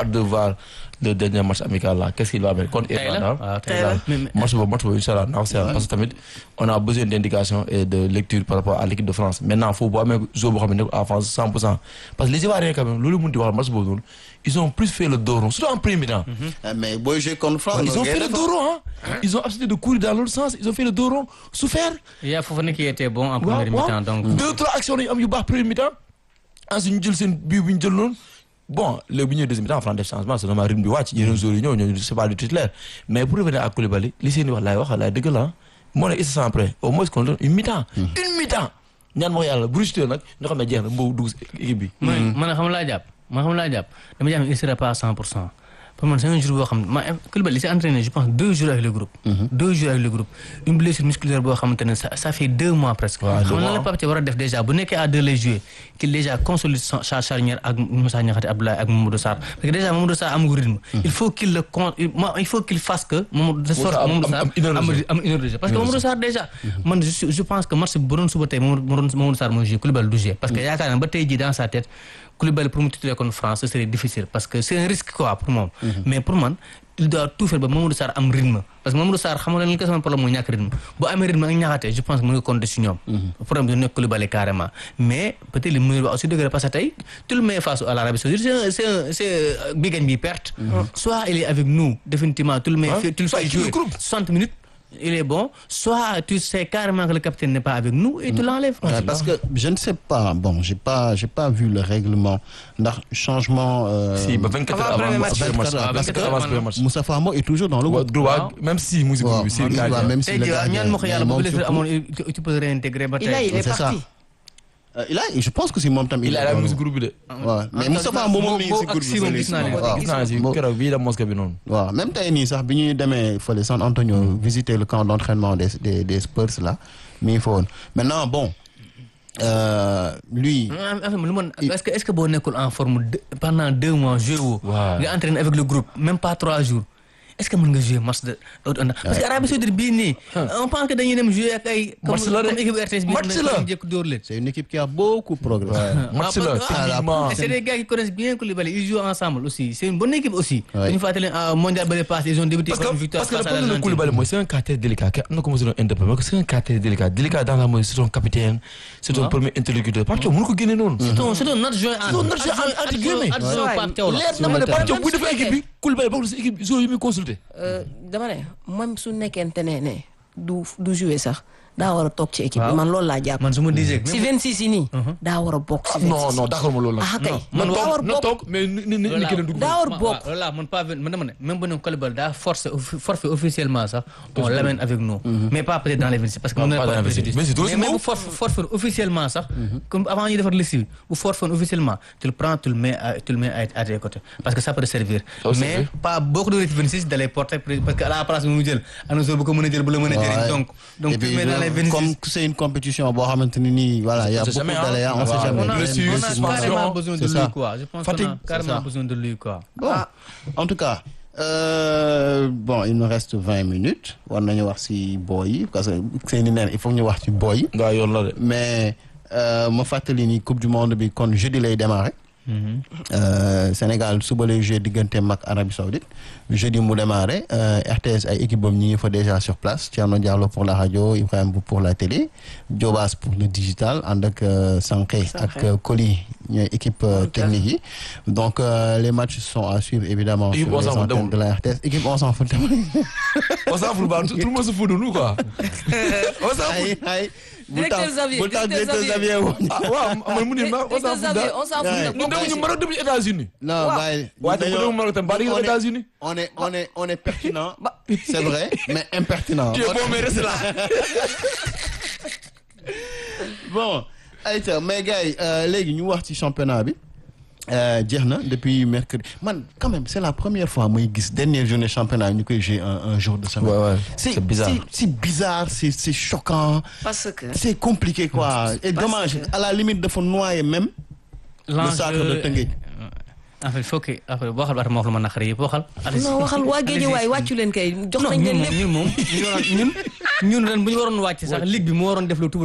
hâte de voir le dernier match amical là qu'est-ce qu'il va mettre contre Irlande. match boobu inchallah parce que tamit on a besoin d'indication et de lecture par rapport à l'équipe de France maintenant faut boo amee joueur boo xam ne à France 100% parce que les Ivoiriens quand même loolu mun di wax match boobu noonu ils ont plus fait le dos rond surtout en premier mi-temps. mais booy jouer contre France. Ils ont fait le dos rond ils ont accepté de courir dans l'autre sens ils ont fait le dos rond souffert. Il y a Fofana qui était bon en première mi-temps donc. 2-3 actions yu am yu baax premier mi-temps ensuite ñu jël seen but bu ñu jël noonu. Bon, le bu ñëwee deuxième mi-temps France def changement c'est normal rythme bi wàcc yeneen joueurs yi ñëw c'est pas du titulaire mais pour revenir à Koulibaly li seen wax laay dëgg la moo ne il se sent prêt au moins qu'on donne une mi-temps ñaan ma ko yàlla bu rejeté nag ñoo xam ne jeex na mboobu dugg équipe bi. man xam laa jàpp dama jàpp il sera pas à 100%. Pour moi, c'est un jour où Koulibaly s'est entraîné, je pense, 2 jours avec le groupe. 2 jours avec le groupe. Une blessure musculaire, ça fait 2 mois presque. On n'a pas déjà. Si on à 2 les jouer, qu'il déjà consolide sa charnière avec Moussa Niakhaté Abdoulaye avec Mamadou Sarr. Parce que déjà, Mamadou Sarr a un rythme. Il faut qu'il fasse que Mamadou Sarr a une heure de jeu. Parce que Mamadou Sarr déjà, je pense que match Boron Soubaté, Mamadou Sarr m'a joué, Koulibaly du jeu. Parce qu'il y a quand même un dans sa tête. Koulibaly pour me titulaire contre France ce serait difficile parce que c'est un risque quoi pour moi. Mais pour moi il doit tout faire ba Mamadou Sarr am rythme parce que Mamadou Sarr xam nga li ko sama problème mooy ñàkk rythme bu amee rythme ak ñaxate je pense que mën nga compter si ñoom. problème bi nekk Koulibaly carrément mais peut-être li mu aussi degré parce que tey tu le mets face à l'Arabie Saoudite c'est bi gagne bi perte. Soit il est avec nous définitivement tu le mets tu le fais jouer 60 minutes. Il est bon, soit tu sais carrément que le capitaine n'est pas avec nous et tu l'enlèves. Parce que je ne sais pas, bon, j'ai pas vu le règlement ndax changement. Si, 24 heures avant le match. Moussa Famo est toujours dans le groupe. Même si Moussa même si le gars tu peux réintégrer. Il est parti. Je pense que c'est moom tam il a mu groupe bi de. waaw mais Moustapha moom mi ngi si groupe bi. gis naa si keroog bii la mosquée bi noonu. waaw même tey nii sax bi ñuy demee fële San Antonio visiter le camp d'entraînement des Spurs là mi ngi fa woon maintenant bon lui. est-ce que boo nekkul en forme pendant 2 mois joué woo. nga entraîné avec le groupe même pas 3 jours. Est-ce que mën nga jouer match de parce que Arabie Saoudite bii nii on pense que dañuy dem jouer ak ay comme équipe RTS bi jëkk dóor leen. C'est une équipe qui a beaucoup progressé. match la techniquement c'est des gars qui connaissent bien Koulibaly ils jouent ensemble aussi c'est une bonne équipe aussi. dañu fàttali mondial ba passé ils ont débuté comme victoire face à l'Argentine. Parce que le problème de Koulibaly mooy c'est un caractère délicat am na ko mos a interpréter c'est un caractère délicat dans la mesure c'est ton capitaine c'est ton premier interlocuteur Pape Thiaw mënu ko génne noonu. c'est ton adjoint entre guillemets. Pape Thiaw la. leer na ma ne Pape Thiaw bu defee équipe bi Koulibaly bokk na si équipe joueur yi muy consulter. dama ne même su nekkente ne du jouer sax daa war a toog ci équipe bi man loolu laa jàpp. man su ma disee si 26 yi nii. daa war a bokk si 26. non d'accord ma loolu la. kay man daa war a bokk toog mais ni keneen dugg. daa war a bokk. voilà man pas man dama ne même bu ñu Koulibaly daa forfait officiellement sax on l'amène avec nous. mais pas peut-être dans les 26 parce que. mais bu forfait officiellement sax. comme avant ñuy defar liste bi bu forfait officiellement tu le prends tu le mets à tes côtés parce que ça peut te servir. mais pas beaucoup de 26 da lay porter parce que à la place bi mu jël am na bu ko mën a jël bu la mën a jëriñ donc comme c'est une compétition boo xamante ni nii voilà il y a beaucoup d'aléas on sait jamais. On a carrément besoin de lui quoi. Je pense qu'on a carrément besoin de lui quoi. Bon, en tout cas bon il nous reste 20 minutes war nañu wax ci boy yi parce que seeni neen il faut ñu wax ci boy yi. nga yoon la de. mais ma fàttali ni coupe du monde bi kon jeudi lay démarrer. Sénégal suba lay jouer diggante mag Arabie Saoudite jeudi mu démarré RTS ay équipe bam ñi ngi fa déjà sur place Thierno Diallo pour la radio Ibrahima Bou pour la télé Diobas pour le digital ànd ak Sankhé ak Koli ñooy équipe technique yi donc les matchs sont à suivre évidemment sur les antennes de la RTS équipe on s'en fout on s'en fout tout le monde se fout de nous quoi on s'en fout. Directeur Xavier waaw man mu ne ma on s'en fout on s'en fout ñu dem ñu Maroc dem États-Unis. non waaye dem Maroc tam bari États-Unis. on est pertinent c'est vrai mais impertinent. Tu es bon mais reste là. Bon ayca mais gars yi léegi ñu wax ci championnat bi. jeex na depuis mercredi man quand même c'est la première fois muy gis dernière journée championnat ñu koy jouer un jour de semaine. Ouais. C'est bizarre. C'est bizarre, c'est choquant. Parce que c'est compliqué quoi. Et dommage à la limite dafa noyer même. le sacre de Teungueth. en fait faut que après waxal ma wax lu ma naqari yëpp waxal. non waxal waa Guédiawaye wàccu leen kay jox nañ leen lépp ñun ren bu ñu waroon wàcc sax ligue bi moo waroon def lu tubu ñu wàcc.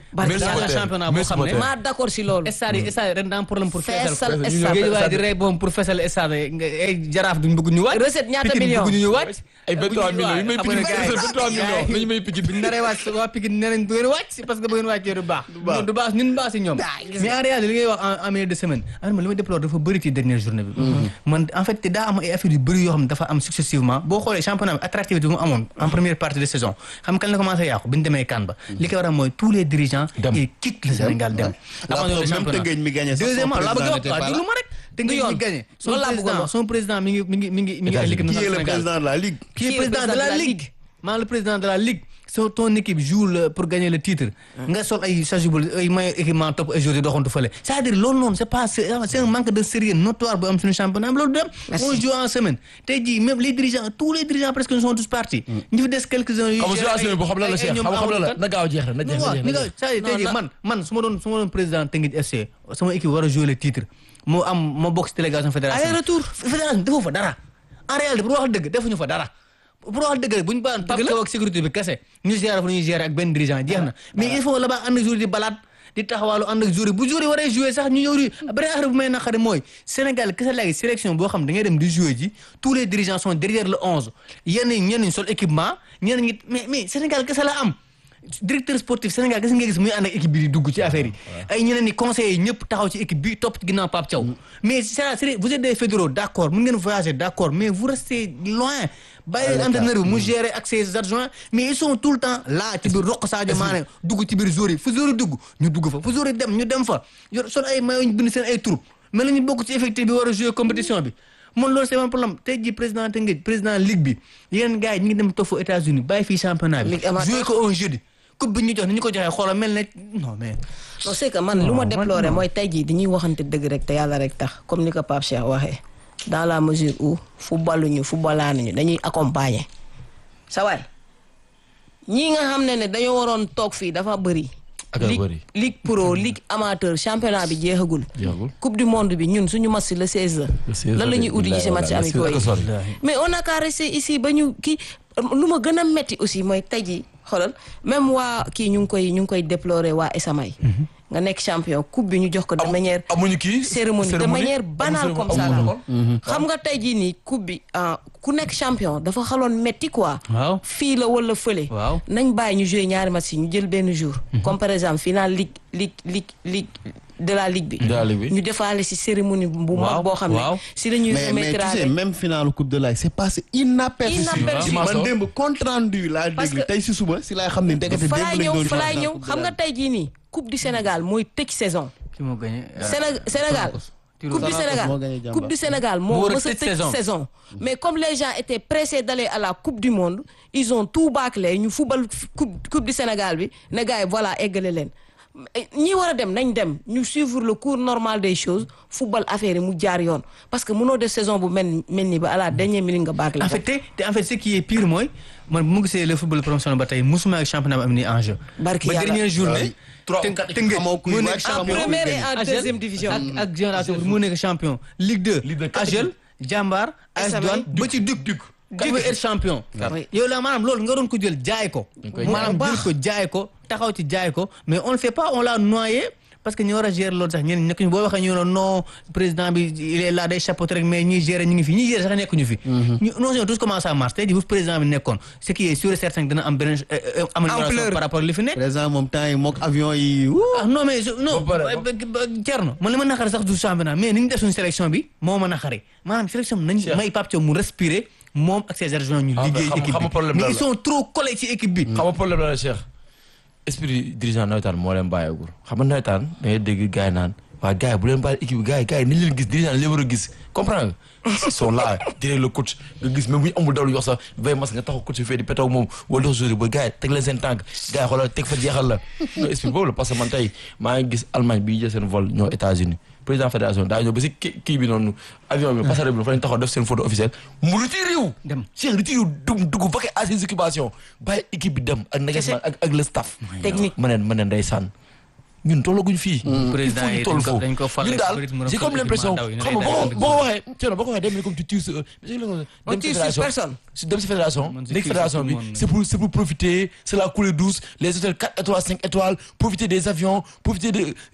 Barke mais dans un Yàlla. championnat boo xam ne maa d'accord si loolu. stade yi ren daa am problème pour feesal Feesal ko stade. géej waaye di rey boom pour feesal stade ay jaraaf duñ bëgg ñu wàcc Recette ñaata Pikine millions? bëgg ñu wàcc ay 23 millions yi may xam nga Pikine gars yi- 23 millions nañu may Pikine. bu ñu naree wàcc waa Pikine nee nañ bu ngeen wàcc parce que bu ngeen wàccee du baax du baax ñun baax si ñoom mais en réalité li ngay wax en milieu de semaine am na li may déplore dafa bëri ci dernière journée bi man en fait te daa am ay affaires yu bëri yoo xam ne dafa am successivement boo xoolee championnat bi attractivité bi mu amoon en première partie de saison xam nga kañ la commencé yàqu bi ñu demee CAN ba li ko waral mooy tous les dirigeants ils quittent le Sénégal dem même Tëngéej mi gagné sax deuxièmement laa bëgg a wax n'était pas waaw là. déglu ma rek Tëngéej mi gagné loolu laa bëggoon wax. son président mi ngi à l'équipe Qui est nationale le Sénégal président de la Ligue? qui est président de la Ligue maanaam le président de la Ligue ton équipe joue pour gagner le titre nga sol ay chasuble ay maillot équipement topp ay joueurs yi doxantu fële c'est-à-dire loolu noonu c'est un manque de sérieux notoire bu am suñu championnat loolu dem on joue en semaine tey jii même les dirigeants tous les dirigeants presque sont tous partis ñu fi des quelques-uns yu xam nga situation bi xam la la Cheikh xam nga la na gaaw jeex na jeex na ni nga c'est-à-dire tey jii man su ma doon président Teungueth FC sama équipe war a jouer le titre moo bokk ci délégation fédération aller-retour. fédération defu fa dara en réalité pour wax dëgg defuñu fa dara pour wax dëgg bu ñu baan Pape Thiaw ak sécurité bi kese ñu gérer fa ñuy gérer ak benn dirigeant jeex na mais il faut là-bas ànd ak joueur di balaat di taxawaalu ànd ak joueur bu joueur yi waree jouer sax ñu ñëw di beneen affaire bu may naqari mooy Sénégal kese léegi sélection boo xam da ngay dem di jouer ji tous les dirigeants sont derrière le 11 ñenn ñi sol équipement ñenn ñi mais Sénégal kese la am directeur sportif Sénégal gis nga gis muy ànd ak équipe bi di dugg ci affaire yi ay ñeneen ni conseillers yi ñëpp taxaw ci équipe bi topp ci ginnaaw Pape Thiaw mais c'est vous êtes des fédéraux d'accord mën ngeen voyager d'accord mais vous restez loin bàyyi entraîneur bi mu gérer ak ses adjoints mais ils sont tout le temps là ci biir roq Sadio Mané dugg ci biir joueurs yi fu joueurs yi dugg ñu dugg fa fu joueurs yi dem ñu dem fa yor sol ay maillot ñu bind seen ay troupe mais la ñu bokk ci effectif bi war a jouer compétition bi moom loolu c'est un problème tey jii président Teungueth président ligue bi yeneen gars yi ñu ngi dem toog fa États-Unis bàyyi fii championnat bi jouer ko un jeudi coupe bi ñu jox ni ñu ko joxee xoolal mel ne non mais. non c'est que man lu ma déploré mooy tey jii dañuy waxante dëgg rek te yàlla rek tax comme ni ko Pape Cheikh waxee dans la mesure où footballuñu footballaanuñu dañuy accompagner sa waay ñii nga xam ne dañoo waroon toog fii dafa bëri. ak a bëri ligue pro ligue amateur championnat bi jeexagul. coupe du monde bi ñun suñu match le 16 la. lan la ñuy uti ci si match amicaux yi mais on a qu'à rester ici ba ñu kii lu ma gën a metti aussi mooy tey jii xoolal même waa kii ñu ngi koy déplorer waa Esamay. nga nekk champion coupe bi ñu jox ko de manière. amuñu kii cérémonie de manière banale comme ça la. xam nga tey jii nii coupe bi ku nekk champion dafa xaloon metti quoi. waaw fii la wala fële. waaw nañ bàyyi ñu jouer ñaari match yi ñu jël benn jour. comme par exemple finale ligue de la ligue bi. ñu defaale ci cérémonie bu mag boo xam ne. si la ñuy mais tu sais même finale coupe de la c'est passé inaperçu. man démb compte rendu laa déglu tey si suba si laay xam ne ndekete démb lañ doon fa laay ñëw xam nga tey jii nii coupe du Sénégal mooy tëj saison. ki moo gagné Sénégal coupe du Sénégal moo mës a tëj saison. mais comme les gens étaient pressés d'aller à la coupe du monde ils ont tout bâclé ñu football coupe du Sénégal bi ne gars yi voilà eggale leen. ñi war a dem nañ dem ñu suivre le cours normal des choses football affaire yi mu jaar yoon parce que mënoo def saison bu mel ni ba à la dernière minute nga baax la. en fait ce qui est pire mooy man bu mu gisee le football professionnel ba tey musuma ak championnat bi am ni en jeu. barki ba dernière journée. Tëngéej mu nekk en première et en deuxième division. ak génération mu nekk champion. Ligue 2 AGEL Jambar AS Douanes ba ci Duc. kan nga être champion. yow la maanaam loolu nga doon ko jël jaay ko. maanaam jël ko jaay ko taxaw ci jaay ko mais on le fait pas on l'a noyé parce que ñu war a gérer loolu sax ñenn nekkuñu boo waxee ñu ne non président bi il est là day chapeauter rek mais ñiy gérer ñu ngi fi ñiy gérer sax nekkuñu fi. ñu non non tous comment ça marche tey jii bu président bi nekkoon ce qui est sûr et certain dina am beneen amélioration par rapport li fi nekk. président moom temps yi mook avion yi. non mais non Thierno man li ma naqari sax du championnat mais ni ñu def suñu sélection bi moo ma naqari maanaam sélection bi nañ may Pape Thiaw mu respirer moom ak ses adjoints ñu liggéey équipe bi mais ils sont trop collés ci équipe bi. xam nga problème la Cheikh esprit dirigeant nawetaan moo leen bàyyeegul xam nga nawetaan da ngay dégg gars yi naan waa gars yi bu leen bàyyi équipe bi gars yi nañ leen gis dirigeant leen war a gis comprendre nga ils sont là direct le coach nga gis même bu ñu amul daw lu yox sax veille mas nga taxaw coach bi fee di pétaw moom wala dox jour ba gars yi teg leen seen tànk gars yi xoolal teg fa jeexal la non esprit boobu la parce que man tey maa ngi gis Allemagne bi jël seen vol ñoo États-Unis président fédération daa ñëw ba si kii bi noonu avion bi passager bi fa lañ taxaw def seen photo officielle mu retiré dem Cheikh retiré dugg vaquer à ses occupations bàyyi équipe bi dem ak nagement ak le staff technique ma ne ndeysaan ñun tollaguñ fii. président yi dañ ko fal ñun daal j'ai comme l'impression xam nga boo waxee Thierno boo ko waxee dem comme tu tires dem si fédération nekk fédération bi c'est pour profiter c'est la coulée douce les hôtels 4 étoiles 5 étoiles profiter des avions profiter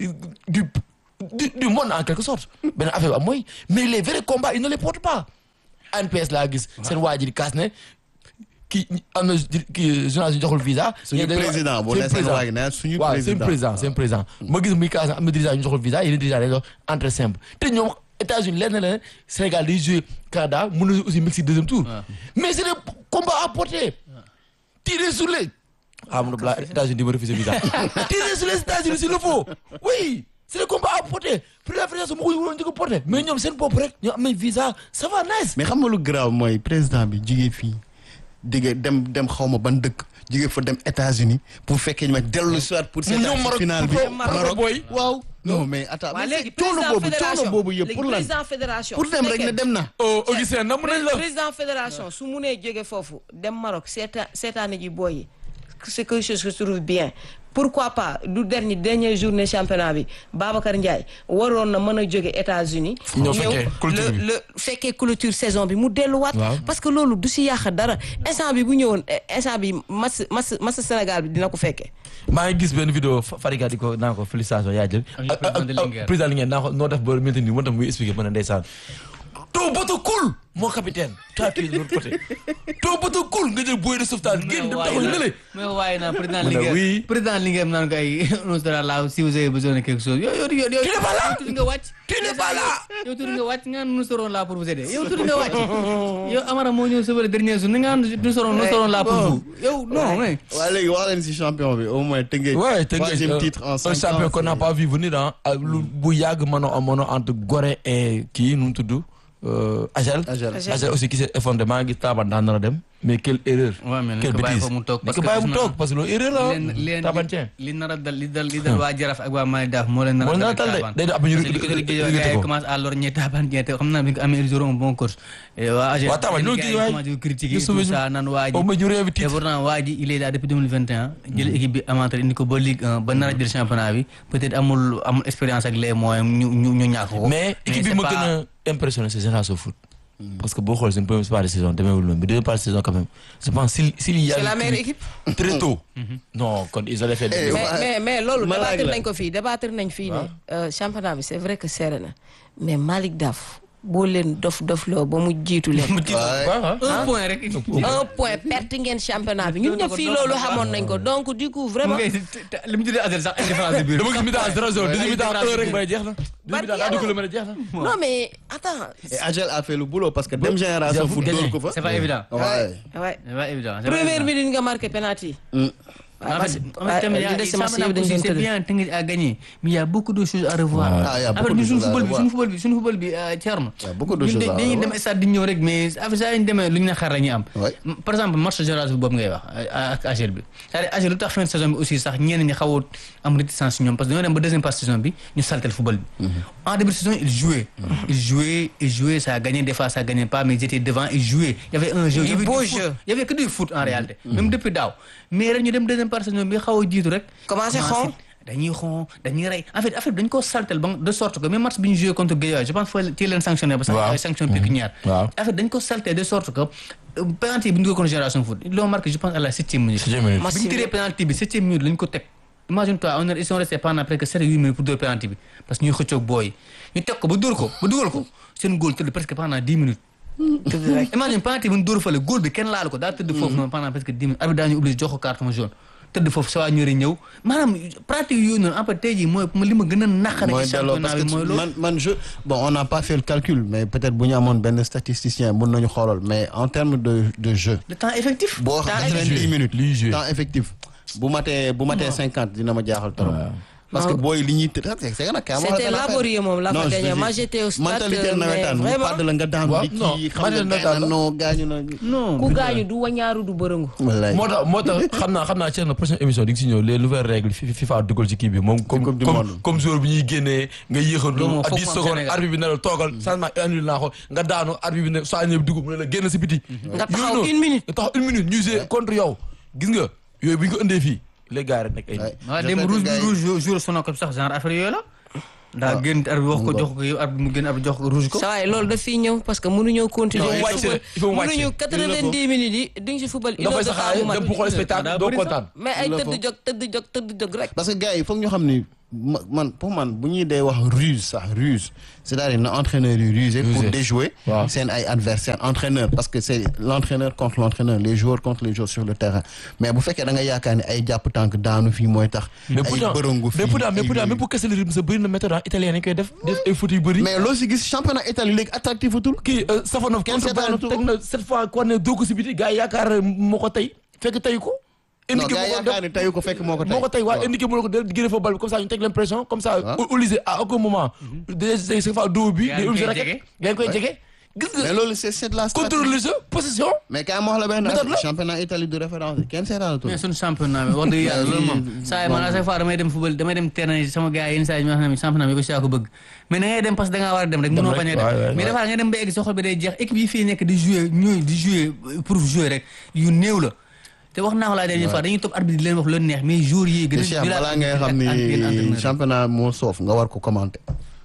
du monde en quelque sorte benn affaire bi am mooy mais les vrais combats ils ne les portent pas ANPS laa gis seen waa ji di kaas ne kii am na kii journaliste joxul visa. suñu président boo nee seen waa gi ne suñu waaw président c'est un président ma gis muy kaas am na dirigeant ñu joxul visa yeneen dirigeant dañuy jox entrée simple te ñoom États-Unis leer na leen Sénégal day jouer Canada mën na aussi Mexique deuxième tour mais c'est des combats à porter tirer sur les Amadou Ba États-Unis di ma refuser visa tirer sur les États-Unis s'il le faut oui c'est des combats à porter pour la fédération moo ko waroon di ko porter mais ñoom seen bopp rek ñoo am visa ça va nice. mais xam nga lu grave mooy président bi jugee fii digge dem xaw ma ban dëkk jugee fa dem États-Unis pour fekkee ñu ma dellu soit pour seen final bi Maroc waaw non mais attends coono boobu yëpp pour lan président fédération pour dem rek ne dem na Augustin nam nañ la président fédération su munee jóge foofu dem Maroc seetaane ji booy yi c'est quelque chose que je trouve bien pourquoi pas du dernière journée championnat bi Babacar Ndiaye waroon na mën a jóge États-Unis ñëw le fekkee clôture saison bi mu delluwaat parce que loolu du si yàq dara instant bi bu ñëwoon instant bi match Sénégal bi dina ko fekkee maa ngi gis benn vidéo Fariga di ko naa ko félicitation yaa jël président Linguère naa ko noo def ba maintenir moo tax muy expliquer mën a ndeysaan ton bateau coule mon capitaine toi tu es de l'autre côté ton bateau coule nga jël bouée de sauvetage génn dem taxaw lële mais waaye naa président Linguère naan ko ay on sera là si vous avez besoin de quelque chose yow tu n'es pas là tuuti nga wàcc tu n'es pas là yow tuuti nga wàcc nga nous serons là pour vous aider yow tuuti nga wàcc yow Amara moo ñëw sauver dernier jour ni nga nous serons là pour vous yow non mais waa léegi wax leen si champion bi au moins Teungueth troisième titre en 5 ans un champion qu'on n'a pas vu venir lu bu yàgg mëno entre Gorée et kii nu mu tudd Agel aussi qui s'est effondré maa ngi Taban daan na dem mais quelle erreur. quelle bêtise mu toog parce que bàyyi mu toog parce que loolu erreur la Taban tien li nar a dal li dal waa Jaraaf ak waa Mali Daaf moo leen nar a dal day ab ñu ko commence à lorgner Taban tien te xam naa bi ko amee ils auront un bon coach waa Agel waa Taban ñoo kii waay di critiquer tout ça naan waa ji et pourtant waa ji il est là depuis 2021 jël équipe bi amateur indi ko ba Ligue 1 ba nar a jël championnat bi peut-être amul expérience ak les moyens ñu ñàkk ko mais équipe bi ma gën a impressionné c'est Génération Foot parce que boo xoolee seen première partie de saison demeewul noonu mais deuxième partie de saison quand même je pense s'il y a c'est la meilleure équipe très tôt non kon ils allaient faire mais loolu débattre nañ fii ne championnat bi c'est vrai que serré na mais Malick Daf boo leen dof loo ba mu jiitu leen. un point rek. un point perte ngeen championnat bi ñun ñëpp fii loolu xamoon nañ ko donc du coup vraiment. li mu tuddee Agel sax indifférence de but. dama gis mi-temps 0-0 deuxième mi-temps 1 rek may jeex na. deuxième mi-temps daa dugg la mën a jeex na. non mais attends. et Agel a fait le boulot parce que dem Génération Foot dóor ko fa. c'est pas évident. ouais c'est pas évident. première minute nga marqué penalty. C'est bien Teungueth a gagné mais il y a beaucoup de choses à revoir. après suñu football bi Thierno. dañuy dem stade di ñëw rek mais affaire saa ñu demee lu ñu ne xar la ñuy am. par exemple match Génération boobu ngay wax ak Agel bi c'est-à-dire Agel lu tax fin de saison bi aussi sax ñenn ñi xaw a am réticence ñoom parce que dañoo dem ba deuxième partie saison bi ñu saltel football bi. en début de saison il jouait ça a gagné des fois ça gagnait pas mais ils étaient devant ils jouaient il y avait un jeu. Il y avait que du foot en réalité. même depuis daaw mais ren ñu dem deuxième partie saison bi xaw a jiitu rek. commencé xon dañuy rey en fait dañ ko saltel ba de sorte que même match bi ñu joué contre Guédiawaye je pense que ci leen sanctionné ba sax sanction pécuniaire. en fait dañ ko saltel de sorte que penalty bi ñu ko contre Génération Foot ils l'ont marqué je pense à la 7e minute. bi ñu tiré penalty bi 7e minute lañ ko teg imagine toi ils sont restés pendant presque 7-8 minutes pour dóor penalty bi parce que ñuy xëccoog booy ñu teg ko ba dóor ko ba dugal ko seen góol tëdd presque pendant 10 minutes. imagine penalty bi ñu dóor fële góol bi kenn laal ko daa tëdd foofu noonu pendant presque 10 minutes arbitre daañu obligé jox ko carton jaune tëdd foofu sa waa ñëri ñëw maanaam pratique yooyu noonu en fait tey jii mooy li ma gën a naqare ci championnat bi mooy loolu man on n'a pas fait le calcul mais peut-être bu ñu amoon benn statisticien mën nañu xoolal mais en termes de jeu le temps effectif boo xam 90 minutes temps effectif bu matee 50 dina ma jaaxal trop parce que booy li ñuy c'était laborieux moom la fa gagné moi j'étais au stade mais vraiment la nga daanu di kii xam nga non gaañu na ku gaañu du wañaaru du bërëngu moo tax xam naa ci na prochaine émission di nga si ñëw les nouvelles règles FIFA dugal ci kii bi moom comme jour bi ñuy génnee nga yéexandu à 10 secondes arbitre bi ne la toogal changement annulé naa ko nga daanu arbitre bi ne saa ñëw dugub mu ne la génn si biti nga taxaw une minute ñu jouer contre yow gis nga yooyu bu ñu ko indee fii les gars rek nekk ay. waaw dem rouge jour sono ko sax genre affaire yooyu la. daa génn arbitre wax ko jox ko yow arbitre mu génn arbitre jox ko rouge ko. saa waay loolu daf fiy ñëw parce que mënuñoo continuer. il faut wàcc mënuñu 90 minutes yi duñ si football. da koy saxaay dem pour xool spectacle doo kontaan. mais ay tëdd jóg rek. parce que gars yi foog ñu xam ni pour man bu ñuy dee wax ruse c'est-à-dire na entraîneur yi rusé pour déjouer seen ay adversaires entraîneur parce que c'est l'entraîneur contre l'entraîneur les joueurs contre les joueurs sur le terrain mais bu fekkee da nga yaakaar ne ay jàpp tànk daanu fii mooy tax ay bërëngu fii mais pour casser le rythme sa bëri na méthode italien nañ koy def ay foot yu bëri mais loo si gis championnat Italie léegi attractif atul kii Safonov contre Bayern teg na 7 fois quoi ne doo ko si biti gars yi yaakaar moo ko tey fekk tey ko non gars yaakaar ne tayu ko fekk moo ko tey waaw indiqué moo ko del génne fa bal bi comme ça ñu teg l'impression comme ça Olysée à aucun moment des fois doo bi day Olysée rek ngeen koy jege gis nga mais loolu c'est de la stratégie contrôle le jeu possession mais kaay ma wax la benn championnat Italie du référence kenn seetaanatul mais suñu championnat bi wax dëgg yàlla loolu moom saa yi man à chaque fois damay dem football damay dem terrain sama gars yi yenn saa yi ñu wax ne championnat bi ko saa ko bëgg mais da ngay dem parce que da ngaa war a dem rek mënoo bañ a dem mais dafa nga dem ba egg sa xol bi day jeex équipe yi fii nekk di jouer ñooy di jouer pour jouer rek yu néew la te wax naa ko la dernière fois dañuy topp arbitre di leen wax lu leen neex mais jour yi gën a balaa ngay xam ni championnat moo soof nga war ko commenter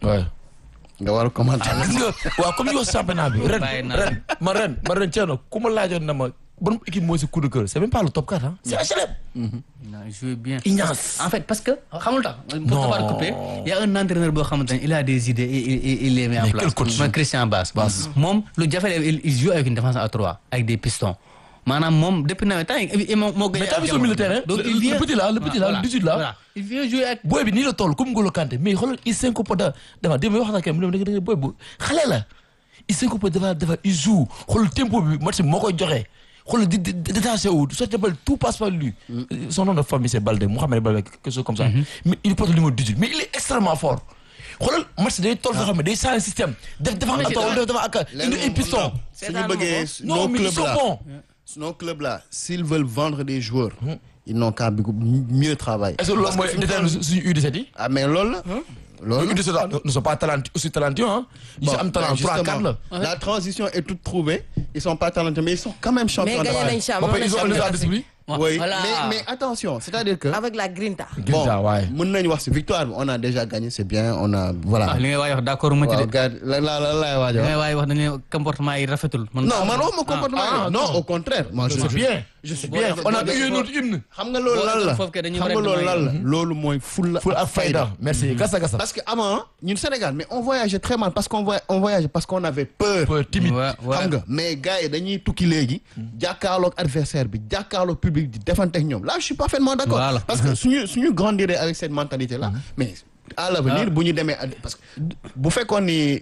nga war a commenter gis nga waaw comme ñu wax championnat bi ren man Thierno ku ma laajoon na ma bonne équipe mooy si coup de cœur c'est même pas le top 4 hein c'est HLM non il joue bien Ignace en fait parce que xamul tax pour te couper il y a un entraîneur boo xamante ne il a des idées et il les met en place mooy Christian Bass moom lu jafe il joue avec une défense à 3 avec des pistons maanaam moom depuis nawet temps moo gën a. mais militaire donc il vient le petit là le 18 là. voilà il vient jouer ak. booy bi nii la toll comme N'Golo Kanté mais xoolal il s'incorpore dafa dem wax na kenn mu ne da booy bu xale la il s'incorpore dafa il joue xoolal tempo bi match moo koy joxe xoolal di détaché wu soo jabal tout passe par lui. son nom de famille c'est Baldé Mouhamed Baldé quelque chose comme ça. mais il porte le numéro 18 mais il est extrêmement fort. xoolal match day toll foo xam ne day changer système. dafa ak indi ay piston. suñu bëggee nos clubs là s'ils veulent vendre des joueurs ils n'ont qu'à mieux travailler. est-ce que loolu mooy déterminer suñu U17 yi. ah mais loolu la. loolu U17 ne sont pas aussi talentueux hein. Ils am talent 3-4 la. La transition est toute trouvée. Ils sont pas talentueux mais ils sont quand même champions. mais gagné nañ champion ils ont l'état d'esprit. Oui voilà. mais attention c'est-à-dire que. avec la Grinta. bon mën nañu wax ci victoire bi on a déjà gagné c'est bien on a voilà. li ngay waay wax d'accord ma ci de. gars la laay waaj a wax. li ngay waay wax dañu comportement yi rafetul. non man waxuma comportement yi non au contraire. moi je suis bien on a eu notre hymne. xam nga loolu lan la xam nga loolu lan la loolu mooy fulla ak fayda. merci gasa parce que avant ñun Sénégal mais on voyageait très mal parce qu'on voyageait parce qu'on avait peur. timide xam nga mais gars yi dañuy tukki léegi. jàkkaarloog adversaire bi jàkkaarloog public di defante ak ñoom là je suis parfaitement d'accord. Voilà. parce que suñu grandirait avec cette mentalité là mais à l'avenir bu ñu demee parce que bu fekkoon ni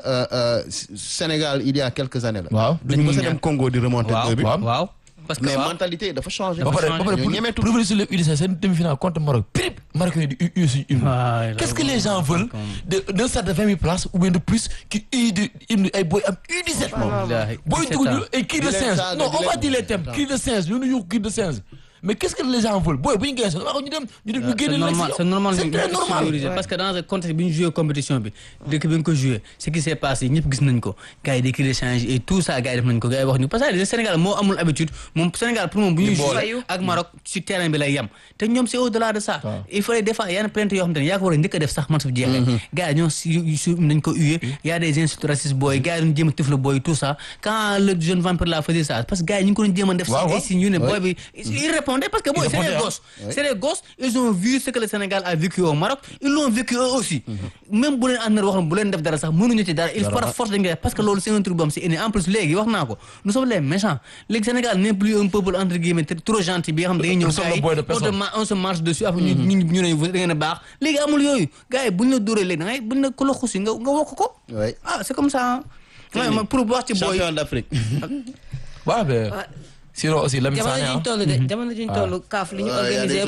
Sénégal il y a quelques années la. waaw duñu mës a dem Congo di remonter bi. waaw parce que mais mentalité dafa changer. ba pare pour revenir sur les U17 seen demi-finale contre Maroc prip Maroc yi di uyu suñu hymne. qu'est-ce que les gens veulent d'un stade de 20 000 places ou bien de plus qui hymne ay boy am U17. booy dugg ay cri de singe non on va dire les thèmes cri de singe ñu nuyu cri de singe. mais qu'est-ce que les gens veulent booy bu ñu geesoo dama ko ñu dem ñu génne l'élection c'est normal c'est très normal parce que dans ce contexte bi ñu joué compétition bi dëkk bi nga ko joué ce qui s'est passé ñëpp gis nañ ko gars yi des cris d'échange et tout ça gars yi def nañ ko gars yi wax ñu parce que Sénégal moo amul habitude moom Sénégal pour moom bu ñuy joué ak Maroc ci terrain bi lay yem te ñoom c'est au-delà de ça il faut des fois yenn plainte yoo xam te ne yaa ko war a njëkk a def sax man su jeexee gars yi ñoo su nañ ko hué y a des insultes racistes booy gars yi doon jéem a tifle booy tout ça quand le jeune vampire là faisait ça parce que gars yi ñu ngi ko doon jéem a def sax si ñu ne booy bi il répondait parce que booy c'est des gosses ils ont vu ce que le Sénégal a vécu au Maroc ils l'ont vécu eux aussi même bu leen àndal wax bu leen def dara sax mënuñu ci dara il par force dañ koy def parce que loolu c'est un truc boo xam c'est inné en plus léegi wax naa ko nous sommes les méchants léegi Sénégal n'est plus un peuple entre guillemets trop gentil bi nga xam dañuy ñëw gars yi on se marche dessus après ñu ne da ngeen a baax léegi amul yooyu gars yi buñ la dóoree léegi da ngay buñ la ko la xusi nga wokk ko ah c'est comme ça pour wax ci booy champion d'Afrique waaw mais sinon aussi Lamine Sané jamono juñ toll kaaf li ñu organisé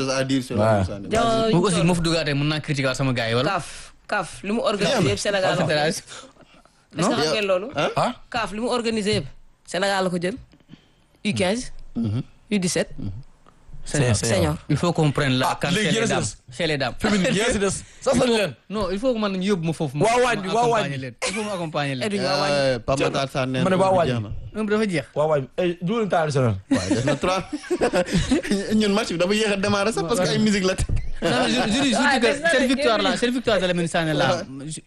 moom aussi moo fi dugaatee mën naa critiquer sama gars yi wala kaaf li mu organisé yëpp Sénégal la ko jël est-ce que xam ngeen loolu kaaf li mu organisé yëpp Sénégal la ko jël U15 U17 senior. il faut qu'on prenne la carte léegi chez les yéen a dames si chez les dames. féminine yéen si des sasal leen. non il faut que man ñu yóbbu ma foofu. waa waañ bi waa waañ bi leen il faut mu accompagner leen. Edou waa wàññi. Pape Matar Sarr nee ma ne waa jeex wàññi. na. dafa jeex. waa waañ bi dugal temps additionnel. waaye des na 3 ñun match bi dafa yéex a démarrer sax parce que ay musique la teg. non mais je dis surtout que cette victoire de Lamine Sané là.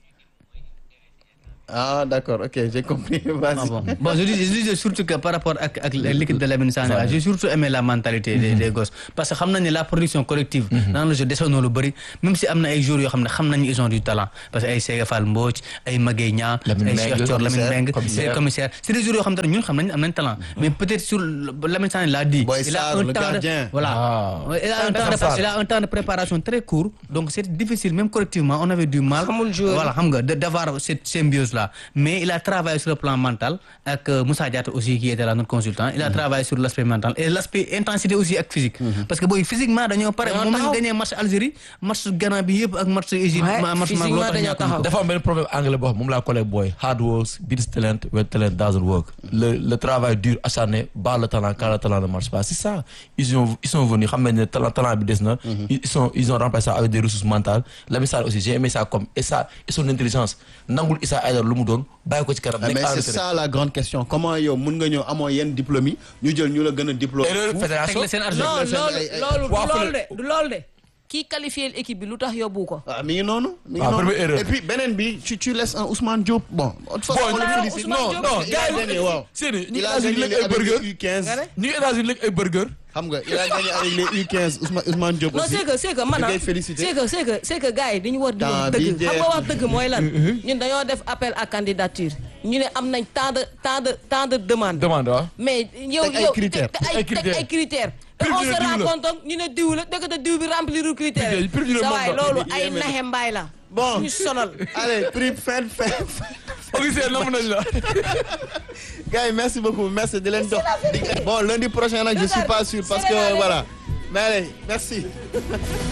Ah d'accord, ok, j'ai compris. Vas-y. Ah bon, je dis surtout que par rapport à l'équipe de Lamine Sané, j'ai surtout aimé la mentalité des gosses. Parce que xam nañ ne la production collective, dans le jeu descendons lu bëri, même si am na ay joueurs yoo xam ne xam nañ ils ont du talent. Parce que ay Sega Fall Mbodj, ay Maguette Niang, ay Cheikh Thior, Lamine Mbengue, c'est commissaire. C'est des joueurs yoo xam ne ñun xam nañ am nañ talent. Mais peut-être sur Lamine Sané l'a dit, il a un temps de voilà. Il a un temps de préparation très court, donc c'est difficile même collectivement, on avait du mal. Voilà, xam nga d'avoir cette symbiose là. Mais il a travaillé sur le plan mental avec Moussa Diatta aussi qui était là notre consultant. Il a travaillé sur l'aspect mental et l'aspect intensité aussi ak physique. Parce que booy physiquement dañoo pare moom lañ gagné match Algérie match Ghana bi yëpp ak match Égypte match physiquement dañoo taxaw. dafa am benn problème anglais boo xam moom laa collé booy hard work beats talent when talent doesn't work. Le travail dur acharné bat le talent quand le talent ne marche pas. C'est ça ils sont venus xam nañ ne talent bi des na. ils ont remplacé ça avec des ressources mentales. Lamine Sané aussi j'ai aimé ça comme et son intelligence nangul Issa Aïdara lu mu doon bàyyi ko ci kanam. Mais c'est ça la grande question, comment yow mun nga ñëw amoo yenn diplôme yi ñu jël ñu la gën a diplôme. fédération non loolu du loolu de kii qualifié l'équipe bi lu tax yóbbu ko. Ah mi ngi noonu. mi ngi noonu et puis beneen bi tu laisses un Ousmane Diop bon. non gars yi waaw. Séni ñu Il ngi a gagné États-Unis avec ay burger les U15. ñu ngi États-Unis léegi ay burger. xam nga il a gagné avec les U15 Ousmane Diop non aussi. c'est que man c'est que gars yi dañu war di wax dëgg xam nga wax dëgg mooy lan. ñun dañoo def appel à candidature ñu ne am nañ tant de demande waaw. mais yow Teg ay critères. ay critères. te on se rend compte ñu ne diw la dëgg diw bi remplir critères yi. sa waay loolu ay naxe mbaay la. Bon ñu sonal. allez prix fin. Augustin nam nañ la. Gars yi merci beaucoup merci di leen dox. Bon lundi prochain nag je suis pas sûr parce que voilà mais allez merci.